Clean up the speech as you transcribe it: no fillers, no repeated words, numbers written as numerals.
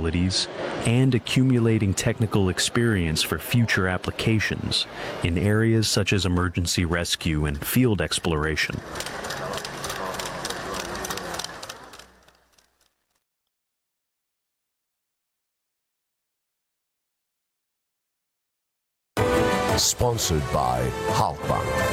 capabilities and accumulating technical experience for future applications in areas such as emergency rescue and field exploration. Sponsored by Halkbank.